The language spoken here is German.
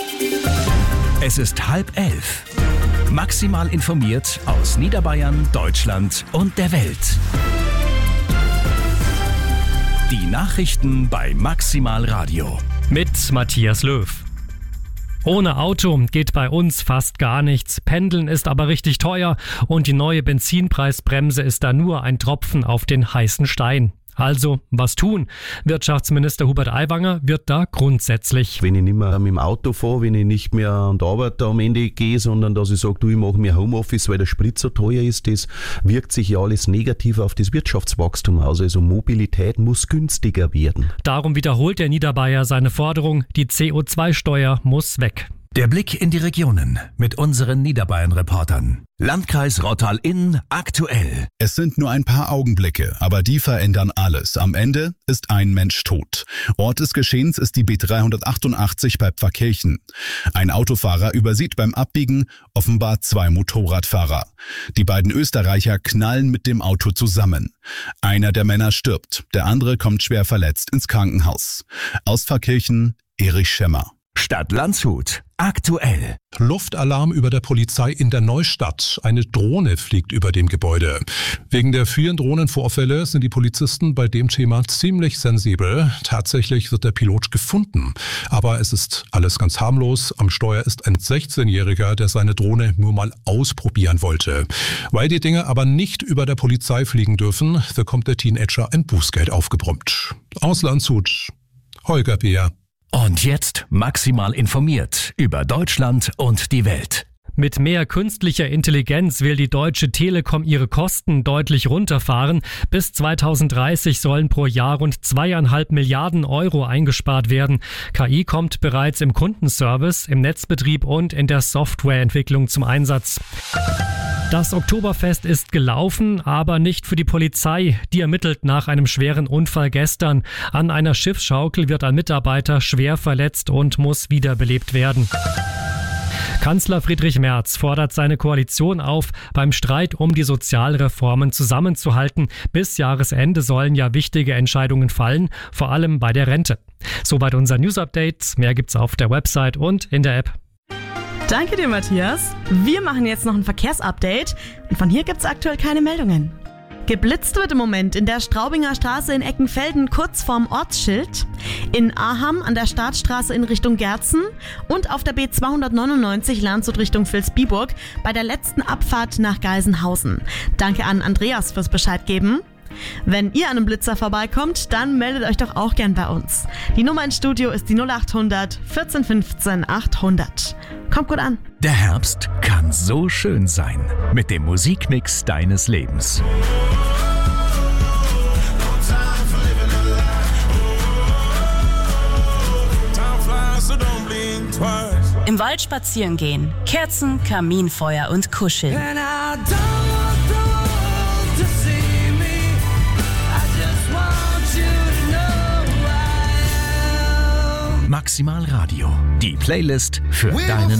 Es ist 10:30. Maximal informiert aus Niederbayern, Deutschland und der Welt. Die Nachrichten bei Maximal Radio. Mit Matthias Löw. Ohne Auto geht bei uns fast gar nichts. Pendeln ist aber richtig teuer und die neue Benzinpreisbremse ist da nur ein Tropfen auf den heißen Stein. Also, was tun? Wirtschaftsminister Hubert Aiwanger wird da grundsätzlich. Wenn ich nicht mehr mit dem Auto fahre, wenn ich nicht mehr an die Arbeit am Ende gehe, sondern dass ich sage, ich mache mir Homeoffice, weil der Sprit so teuer ist, das wirkt sich ja alles negativ auf das Wirtschaftswachstum aus. Also Mobilität muss günstiger werden. Darum wiederholt der Niederbayer seine Forderung, die CO2-Steuer muss weg. Der Blick in die Regionen mit unseren Niederbayern-Reportern. Landkreis Rottal-Inn aktuell. Es sind nur ein paar Augenblicke, aber die verändern alles. Am Ende ist ein Mensch tot. Ort des Geschehens ist die B388 bei Pfarrkirchen. Ein Autofahrer übersieht beim Abbiegen offenbar 2 Motorradfahrer. Die beiden Österreicher knallen mit dem Auto zusammen. Einer der Männer stirbt, der andere kommt schwer verletzt ins Krankenhaus. Aus Pfarrkirchen, Erich Schemmer. Stadt Landshut aktuell. Luftalarm über der Polizei in der Neustadt. Eine Drohne fliegt über dem Gebäude. Wegen der vielen Drohnenvorfälle sind die Polizisten bei dem Thema ziemlich sensibel. Tatsächlich wird der Pilot gefunden. Aber es ist alles ganz harmlos. Am Steuer ist ein 16-Jähriger, der seine Drohne nur mal ausprobieren wollte. Weil die Dinge aber nicht über der Polizei fliegen dürfen, bekommt der Teenager ein Bußgeld aufgebrummt. Aus Landshut, Holger Beer. Und jetzt maximal informiert über Deutschland und die Welt. Mit mehr künstlicher Intelligenz will die Deutsche Telekom ihre Kosten deutlich runterfahren. Bis 2030 sollen pro Jahr rund 2,5 Milliarden Euro eingespart werden. KI kommt bereits im Kundenservice, im Netzbetrieb und in der Softwareentwicklung zum Einsatz. Das Oktoberfest ist gelaufen, aber nicht für die Polizei. Die ermittelt nach einem schweren Unfall gestern. An einer Schiffsschaukel wird ein Mitarbeiter schwer verletzt und muss wiederbelebt werden. Kanzler Friedrich Merz fordert seine Koalition auf, beim Streit um die Sozialreformen zusammenzuhalten. Bis Jahresende sollen ja wichtige Entscheidungen fallen, vor allem bei der Rente. Soweit unser News-Update. Mehr gibt's auf der Website und in der App. Danke dir, Matthias. Wir machen jetzt noch ein Verkehrsupdate und von hier gibt's aktuell keine Meldungen. Geblitzt wird im Moment in der Straubinger Straße in Eckenfelden kurz vorm Ortsschild, in Aham an der Startstraße in Richtung Gerzen und auf der B299 Landshut Richtung Vilsbiburg bei der letzten Abfahrt nach Geisenhausen. Danke an Andreas fürs Bescheid geben. Wenn ihr an einem Blitzer vorbeikommt, dann meldet euch doch auch gern bei uns. Die Nummer ins Studio ist die 0800 14 15 800. Kommt gut an. Der Herbst kann so schön sein mit dem Musikmix deines Lebens. Im Wald spazieren gehen, Kerzen, Kaminfeuer und Kuscheln. Maximal Radio, die Playlist für deinen